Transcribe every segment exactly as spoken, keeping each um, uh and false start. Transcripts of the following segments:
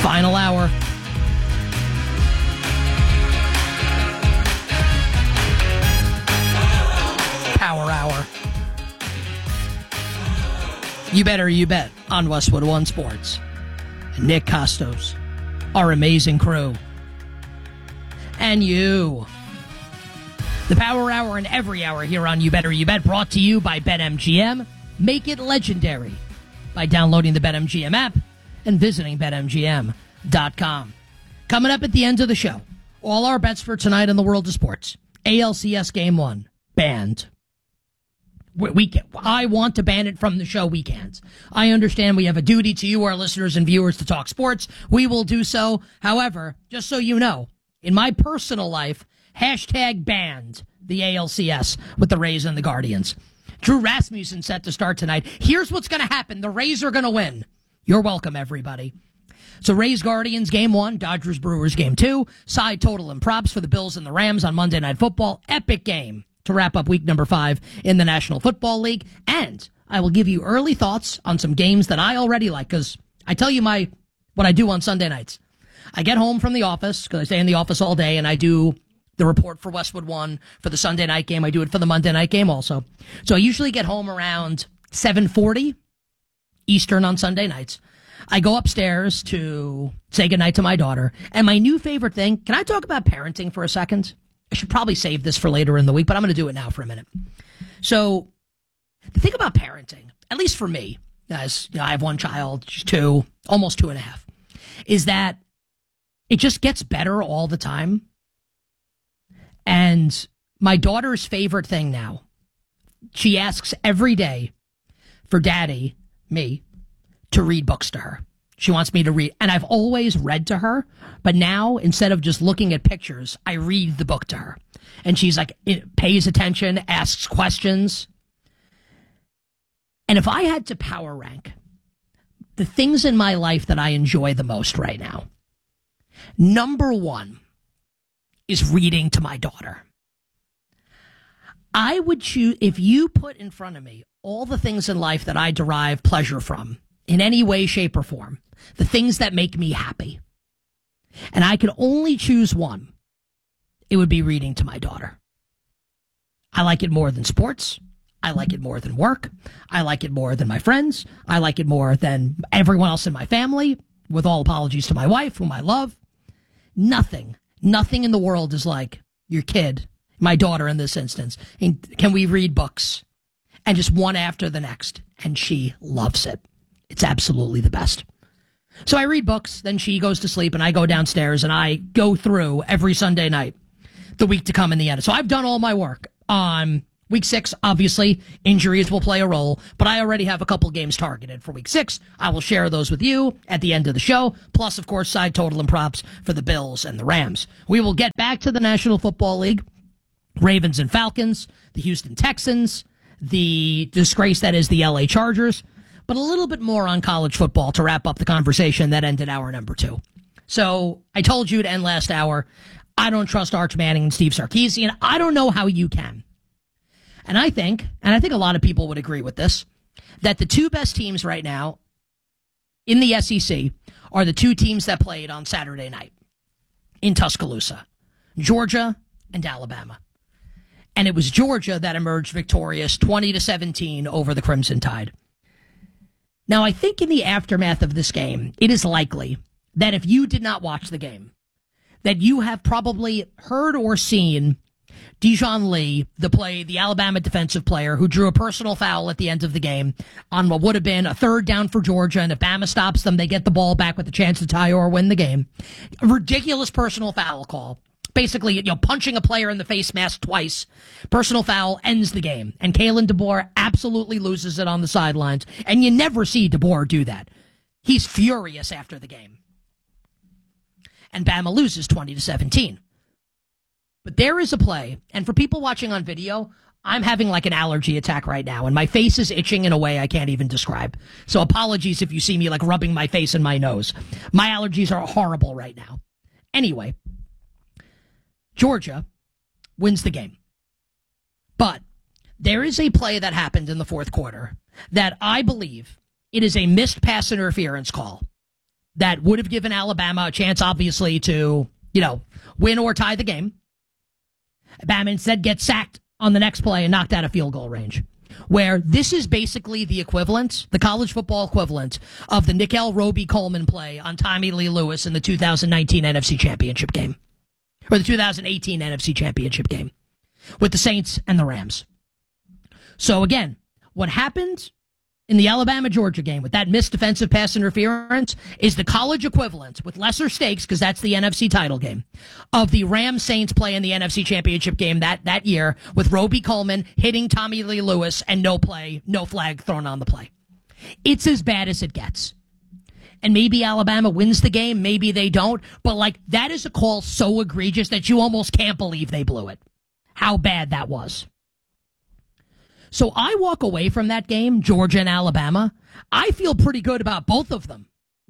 Final hour. Power hour. You better, you bet on Westwood One Sports. Nick Costos, our amazing crew. And you. The Power Hour and every hour here on You Better You Bet, brought to you by BetMGM. Make it legendary by downloading the BetMGM app and visiting Bet M G M dot com. Coming up at the end of the show, all our bets for tonight in the world of sports. A L C S Game one, banned. We, we can, I want to ban it from the show. We can't. I understand we have a duty to you, our listeners and viewers, to talk sports. We will do so. However, just so you know, in my personal life, hashtag banned the A L C S with the Rays and the Guardians. Drew Rasmussen set to start tonight. Here's what's going to happen. The Rays are going to win. You're welcome, everybody. So Rays Guardians game one, Dodgers Brewers game two, side total and props for the Bills and the Rams on Monday Night Football. Epic game to wrap up week number five in the National Football League. And I will give you early thoughts on some games that I already like, because I tell you my what I do on Sunday nights. I get home from the office, because I stay in the office all day, and I do the report for Westwood One for the Sunday night game. I do it for the Monday night game also. So I usually get home around seven forty Eastern on Sunday nights. I go upstairs to say goodnight to my daughter. And my new favorite thing, can I talk about parenting for a second? I should probably save this for later in the week, but I'm going to do it now for a minute. So the thing about parenting, at least for me, as you know, I have one child, she's two, almost two and a half, is that it just gets better all the time. And my daughter's favorite thing now, she asks every day for daddy, me, to read books to her. She wants me to read. And I've always read to her. But now, instead of just looking at pictures, I read the book to her. And she's like, it pays attention, asks questions. And if I had to power rank the things in my life that I enjoy the most right now, number one is reading to my daughter. I would choose, if you put in front of me all the things in life that I derive pleasure from, in any way, shape, or form, the things that make me happy, and I could only choose one, it would be reading to my daughter. I like it more than sports. I like it more than work. I like it more than my friends. I like it more than everyone else in my family, with all apologies to my wife, whom I love. Nothing, nothing in the world is like your kid, my daughter in this instance. And can we read books? And just one after the next. And she loves it. It's absolutely the best. So I read books, then she goes to sleep, and I go downstairs, and I go through every Sunday night, the week to come in the end. So I've done all my work on week six. Obviously, injuries will play a role, but I already have a couple games targeted for week six. I will share those with you at the end of the show, plus, of course, side total and props for the Bills and the Rams. We will get back to the National Football League, Ravens and Falcons, the Houston Texans, the disgrace that is the L A Chargers, but a little bit more on college football to wrap up the conversation that ended hour number two. So I told you to end last hour, I don't trust Arch Manning and Steve Sarkisian. I don't know how you can. And I think, and I think a lot of people would agree with this, that the two best teams right now in the S E C are the two teams that played on Saturday night in Tuscaloosa, Georgia and Alabama. And it was Georgia that emerged victorious twenty to seventeen over the Crimson Tide. Now, I think in the aftermath of this game, it is likely that if you did not watch the game, that you have probably heard or seen Dijon Lee, the play, the Alabama defensive player who drew a personal foul at the end of the game on what would have been a third down for Georgia, and if Bama stops them, they get the ball back with a chance to tie or win the game. A ridiculous personal foul call. Basically, you know, punching a player in the face mask twice. Personal foul ends the game. And Kalen DeBoer absolutely loses it on the sidelines. And you never see DeBoer do that. He's furious after the game. And Bama loses twenty to seventeen. But there is a play, and for people watching on video, I'm having like an allergy attack right now, and my face is itching in a way I can't even describe. So apologies if you see me like rubbing my face and my nose. My allergies are horrible right now. Anyway, Georgia wins the game. But there is a play that happened in the fourth quarter that I believe it is a missed pass interference call that would have given Alabama a chance, obviously, to, you know, win or tie the game. Bama instead gets sacked on the next play and knocked out of field goal range. Where this is basically the equivalent, the college football equivalent, of the Nickel Roby Coleman play on Tommy Lee Lewis in the two thousand nineteen N F C Championship game. Or the two thousand eighteen N F C Championship game with the Saints and the Rams. So again, what happened in the Alabama-Georgia game with that missed defensive pass interference is the college equivalent, with lesser stakes, because that's the N F C title game, of the Rams-Saints play in the N F C Championship game that, that year with Roby Coleman hitting Tommy Lee Lewis and no play, no flag thrown on the play. It's as bad as it gets. And maybe Alabama wins the game, maybe they don't, but like that is a call so egregious that you almost can't believe they blew it. How bad that was. So I walk away from that game, Georgia and Alabama. I feel pretty good about both of them.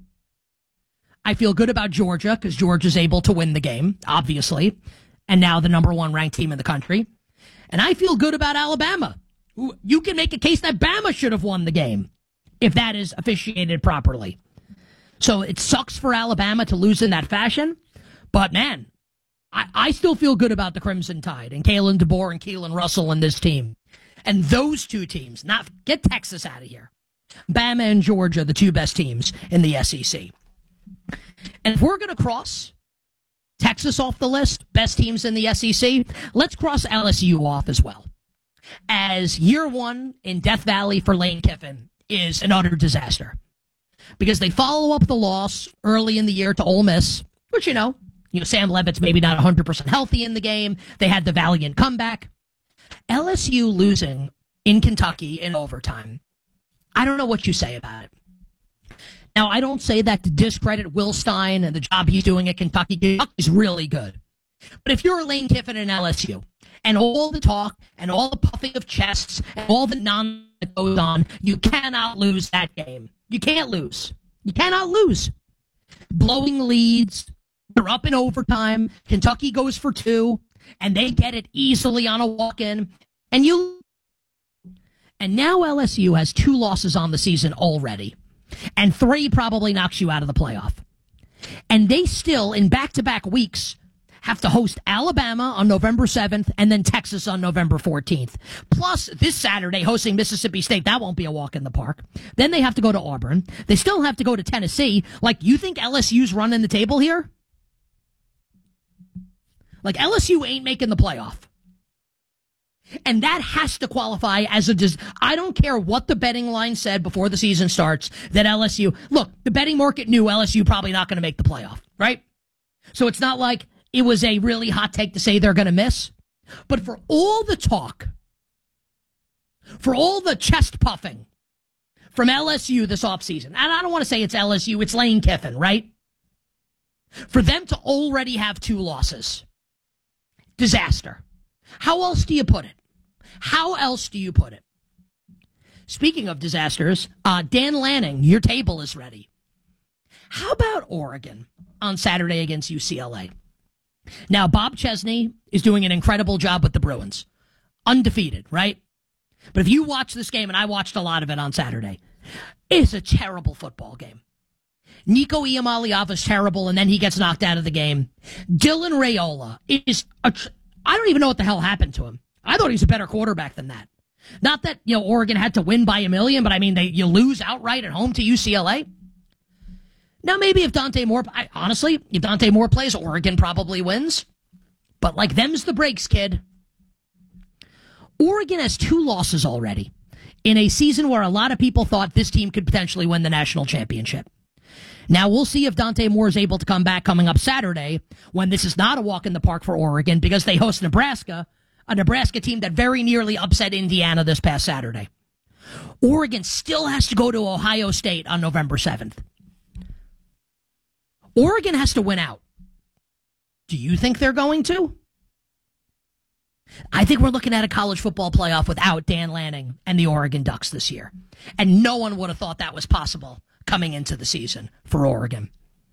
I feel good about Georgia because Georgia's able to win the game, obviously, and now the number one ranked team in the country. And I feel good about Alabama. You can make a case that Bama should have won the game if that is officiated properly. So it sucks for Alabama to lose in that fashion, but man, I, I still feel good about the Crimson Tide and Kalen DeBoer and Keelan Russell and this team. And those two teams, not get Texas out of here. Bama and Georgia, the two best teams in the S E C. And if we're going to cross Texas off the list, best teams in the S E C, let's cross L S U off as well. As year one in Death Valley for Lane Kiffin is an utter disaster. Because they follow up the loss early in the year to Ole Miss, which, you know, you know, Sam Levitt's maybe not one hundred percent healthy in the game. They had the valiant comeback. L S U losing in Kentucky in overtime. I don't know what you say about it. Now, I don't say that to discredit Will Stein and the job he's doing at Kentucky. Kentucky's really good. But if you're Lane Kiffin in L S U, and all the talk and all the puffing of chests and all the nonsense that goes on, you cannot lose that game. You can't lose. You cannot lose. Blowing leads. They're up in overtime. Kentucky goes for two. And they get it easily on a walk-in. And you, and now L S U has two losses on the season already. And three probably knocks you out of the playoff. And they still, in back-to-back weeks, have to host Alabama on November seventh and then Texas on November fourteenth. Plus, this Saturday, hosting Mississippi State. That won't be a walk in the park. Then they have to go to Auburn. They still have to go to Tennessee. Like, you think L S U's running the table here? Like, L S U ain't making the playoff. And that has to qualify as a... Dis- I don't care what the betting line said before the season starts, that L S U... Look, the betting market knew L S U probably not going to make the playoff, right? So it's not like it was a really hot take to say they're going to miss. But for all the talk, for all the chest puffing from L S U this offseason, and I don't want to say it's L S U, it's Lane Kiffin, right? For them to already have two losses... Disaster. How else do you put it? How else do you put it? Speaking of disasters, uh, Dan Lanning, your table is ready. How about Oregon on Saturday against U C L A? Now, Bob Chesney is doing an incredible job with the Bruins. Undefeated, right? But if you watch this game, and I watched a lot of it on Saturday, it's a terrible football game. Nico Iamaleava's terrible, and then he gets knocked out of the game. Dylan Raiola is a tr- I don't even know what the hell happened to him. I thought he was a better quarterback than that. Not that, you know, Oregon had to win by a million, but I mean, they you lose outright at home to U C L A. Now, maybe if Dante Moore, I, honestly, if Dante Moore plays, Oregon probably wins. But like, them's the breaks, kid. Oregon has two losses already in a season where a lot of people thought this team could potentially win the national championship. Now, we'll see if Dante Moore is able to come back coming up Saturday when this is not a walk in the park for Oregon because they host Nebraska, a Nebraska team that very nearly upset Indiana this past Saturday. Oregon still has to go to Ohio State on November seventh. Oregon has to win out. Do you think they're going to? I think we're looking at a college football playoff without Dan Lanning and the Oregon Ducks this year. And no one would have thought that was possible coming into the season for Oregon.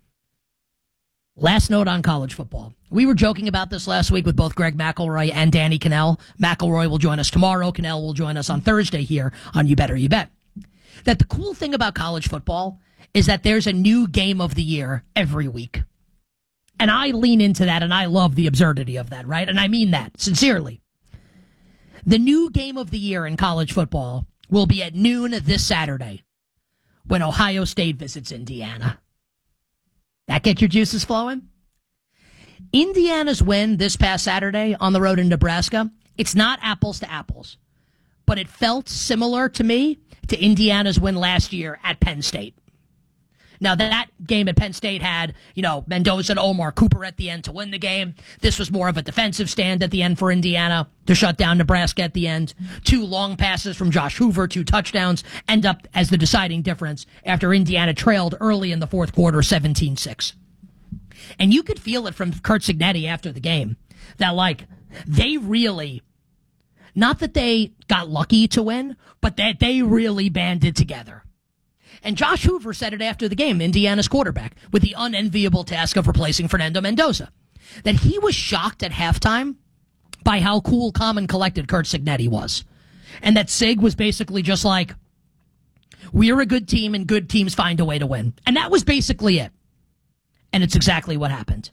Last note on college football. We were joking about this last week with both Greg McElroy and Danny Cannell. McElroy will join us tomorrow. Cannell will join us on Thursday here on You Better You Bet. That the cool thing about college football is that there's a new game of the year every week. And I lean into that, and I love the absurdity of that, right? And I mean that, sincerely. The new game of the year in college football will be at noon this Saturday when Ohio State visits Indiana. That get your juices flowing? Indiana's win this past Saturday on the road in Nebraska, it's not apples to apples, but it felt similar to me to Indiana's win last year at Penn State. Now, that game at Penn State had, you know, Mendoza and Omar Cooper at the end to win the game. This was more of a defensive stand at the end for Indiana to shut down Nebraska at the end. Two long passes from Josh Hoover, two touchdowns, end up as the deciding difference after Indiana trailed early in the fourth quarter, seventeen six. And you could feel it from Curt Cignetti after the game that, like, they really, not that they got lucky to win, but that they really banded together. And Josh Hoover said it after the game, Indiana's quarterback, with the unenviable task of replacing Fernando Mendoza, that he was shocked at halftime by how cool, calm, and collected Curt Cignetti was. And that Sig was basically just like, we're a good team and good teams find a way to win. And that was basically it. And it's exactly what happened.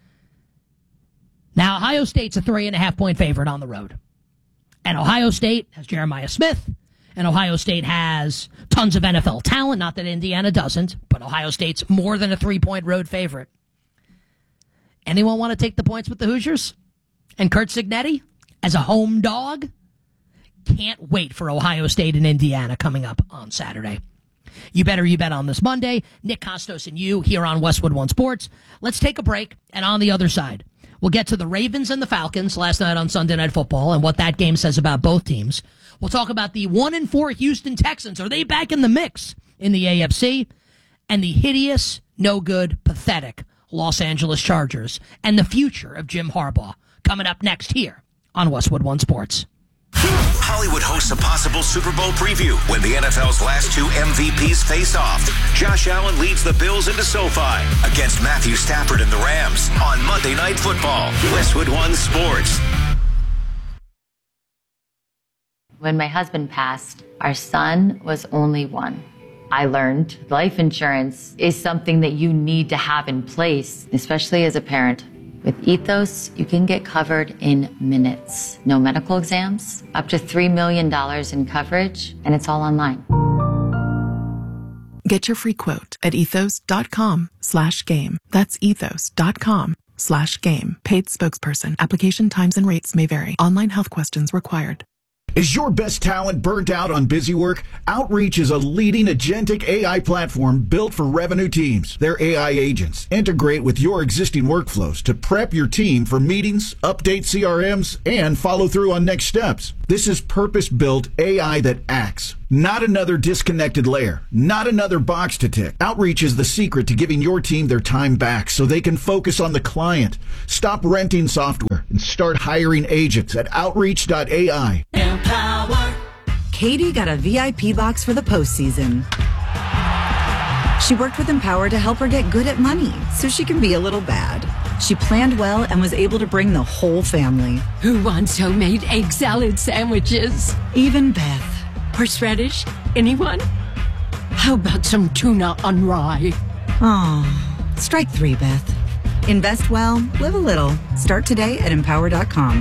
Now, Ohio State's a three and a half point favorite on the road. And Ohio State has Jeremiah Smith. And Ohio State has tons of N F L talent. Not that Indiana doesn't, but Ohio State's more than a three-point road favorite. Anyone want to take the points with the Hoosiers? And Curt Cignetti, as a home dog, can't wait for Ohio State and Indiana coming up on Saturday. You better you bet on this Monday. Nick Costos and you here on Westwood One Sports. Let's take a break, and on the other side, we'll get to the Ravens and the Falcons last night on Sunday Night Football and what that game says about both teams. We'll talk about the one and four Houston Texans. Are they back in the mix in the A F C? And the hideous, no good, pathetic Los Angeles Chargers and the future of Jim Harbaugh coming up next here on Westwood One Sports. Hollywood hosts a possible Super Bowl preview when the N F L's last two M V Ps face off. Josh Allen leads the Bills into SoFi against Matthew Stafford and the Rams on Monday Night Football. Westwood One Sports. When my husband passed, our son was only one. I learned life insurance is something that you need to have in place, especially as a parent. With Ethos, you can get covered in minutes. No medical exams, up to three million dollars in coverage, and it's all online. Get your free quote at ethos.com slash game. That's ethos.com slash game. Paid spokesperson. Application times and rates may vary. Online health questions required. Is your best talent burnt out on busy work? Outreach is a leading agentic A I platform built for revenue teams. Their A I agents integrate with your existing workflows to prep your team for meetings, update C R Ms, and follow through on next steps. This is purpose-built A I that acts. Not another disconnected layer. Not another box to tick. Outreach is the secret to giving your team their time back so they can focus on the client. Stop renting software and start hiring agents at outreach dot A I. Empower. Katie got a V I P box for the postseason. She worked with Empower to help her get good at money so she can be a little bad. She planned well and was able to bring the whole family. Who wants homemade egg salad sandwiches? Even Beth. Horseradish? Anyone? How about some tuna on rye? Oh, strike three, Beth. Invest well, live a little. Start today at empower dot com.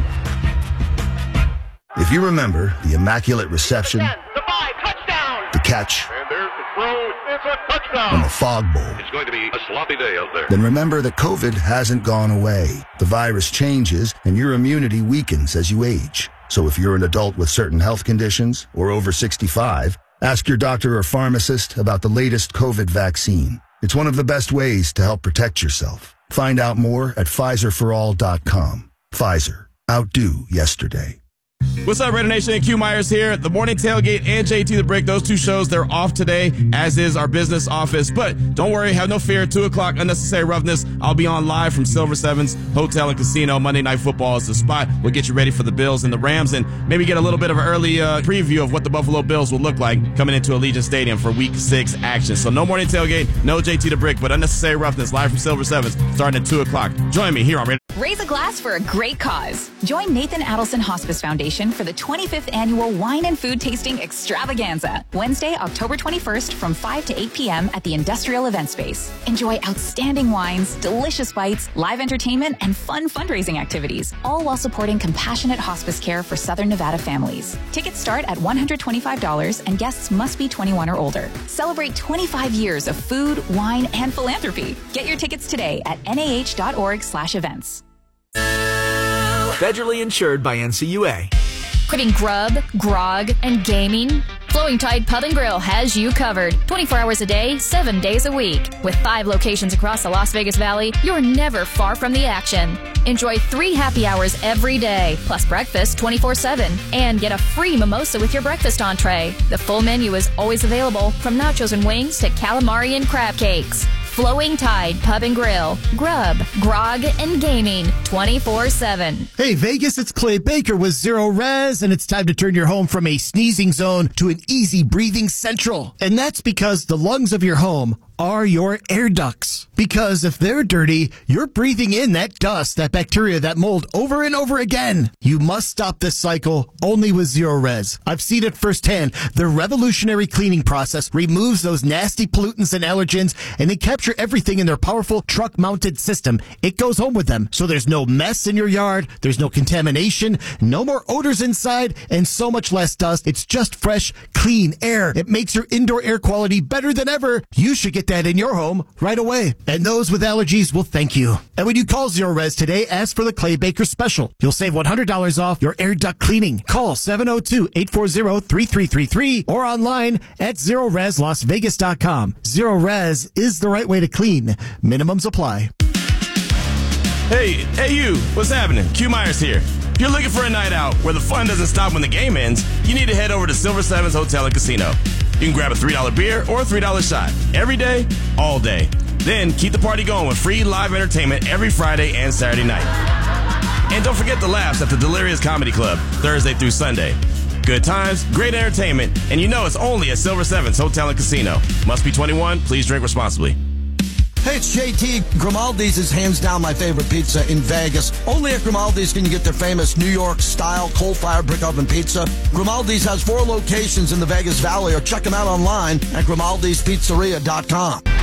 If you remember the Immaculate Reception, the five, touchdown, the catch, and there's the throw, it's a touchdown, and the Fog Bowl, it's going to be a sloppy day out there. Then remember that COVID hasn't gone away. The virus changes, and your immunity weakens as you age. So if you're an adult with certain health conditions or over sixty-five, ask your doctor or pharmacist about the latest COVID vaccine. It's one of the best ways to help protect yourself. Find out more at Pfizer for all dot com. Pfizer. Outdo yesterday. What's up, Raider Nation? Q Myers here. The Morning Tailgate and J T The Brick, those two shows, they're off today, as is our business office. But don't worry, have no fear. two o'clock, Unnecessary Roughness. I'll be on live from Silver Sevens Hotel and Casino. Monday Night Football is the spot. We'll get you ready for the Bills and the Rams and maybe get a little bit of an early uh, preview of what the Buffalo Bills will look like coming into Allegiant Stadium for Week six action. So no Morning Tailgate, no J T The Brick, but Unnecessary Roughness live from Silver Sevens starting at two o'clock. Join me here on Raider. Raise a glass for a great cause. Join Nathan Adelson Hospice Foundation for the twenty-fifth Annual Wine and Food Tasting Extravaganza, Wednesday, October twenty-first from five to eight p.m. at the Industrial Event Space. Enjoy outstanding wines, delicious bites, live entertainment, and fun fundraising activities, all while supporting compassionate hospice care for Southern Nevada families. Tickets start at one hundred twenty-five dollars and guests must be twenty-one or older. Celebrate twenty-five years of food, wine, and philanthropy. Get your tickets today at N A H dot org slash events. Federally insured by N C U A. Quitting grub, grog, and gaming? Flowing Tide Pub and Grill has you covered. twenty-four hours a day, seven days a week. With five locations across the Las Vegas Valley, you're never far from the action. Enjoy three happy hours every day, plus breakfast twenty-four seven. And get a free mimosa with your breakfast entree. The full menu is always available, from nachos and wings to calamari and crab cakes. Flowing Tide Pub and Grill. Grub, grog, and gaming twenty-four seven. Hey, Vegas, it's Clay Baker with Zero Res, and it's time to turn your home from a sneezing zone to an easy breathing central. And that's because the lungs of your home are your air ducts. Because if they're dirty, you're breathing in that dust, that bacteria, that mold over and over again. You must stop this cycle only with Zero Res. I've seen it firsthand. Their revolutionary cleaning process removes those nasty pollutants and allergens, and they capture everything in their powerful truck-mounted system. It goes home with them. So there's no mess in your yard, there's no contamination, no more odors inside, and so much less dust. It's just fresh, clean air. It makes your indoor air quality better than ever. You should get that in your home right away. And those with allergies will thank you. And when you call Zero Res today, ask for the Clay Baker special. You'll save one hundred dollars off your air duct cleaning. Call seven oh two, eight four zero, three three three three or online at zero res las vegas dot com. Zero Res is the right way to clean. Minimums apply. Hey, hey you, what's happening? Q Myers here. If you're looking for a night out where the fun doesn't stop when the game ends, you need to head over to Silver Sevens Hotel and Casino. You can grab a three dollar beer or a three dollar shot every day, all day. Then keep the party going with free live entertainment every Friday and Saturday night. And don't forget the laughs at the Delirious Comedy Club, Thursday through Sunday. Good times, great entertainment, and you know it's only at Silver Sevens Hotel and Casino. Must be twenty-one. Please drink responsibly. Hey, it's J T. Grimaldi's is hands down my favorite pizza in Vegas. Only at Grimaldi's can you get their famous New York-style coal-fired brick oven pizza. Grimaldi's has four locations in the Vegas Valley, or check them out online at grimaldis pizzeria dot com.